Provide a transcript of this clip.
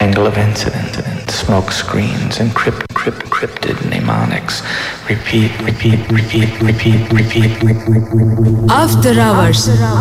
Angle of incident, smoke screens, encrypted mnemonics. Repeat. After hours